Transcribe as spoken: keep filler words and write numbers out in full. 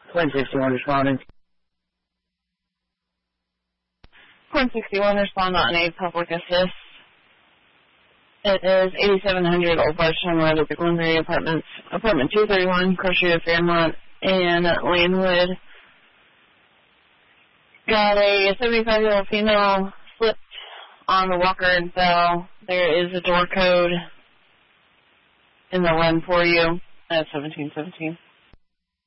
Twin sixty-one responding. Twin sixty-one respond on a public assist. It is eighty-seven hundred Old Blushton Road at the Glenbury Apartments, apartment two thirty-one, Cross Street of Fairmont and Landwood. Got a seventy-five-year-old female slipped on the walker and fell. There is a door code in the run for you at seventeen seventeen.